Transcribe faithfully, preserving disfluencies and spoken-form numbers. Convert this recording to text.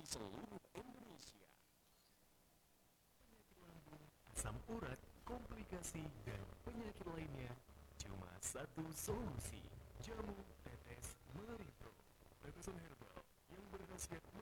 seluruh Indonesia. Penyakit lambung, asam urat, komplikasi, dan penyakit lainnya, cuma satu solusi. Jamu tetes Maripro. Tetesan herbal yang berkhasiat